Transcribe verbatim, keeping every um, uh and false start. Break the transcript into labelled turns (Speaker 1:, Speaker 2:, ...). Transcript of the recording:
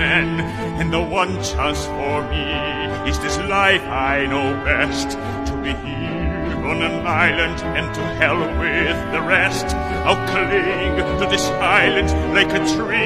Speaker 1: men, and the one chance for me is this life I know best, to be here on an island and to hell with the rest. I'll cling to this island like a tree.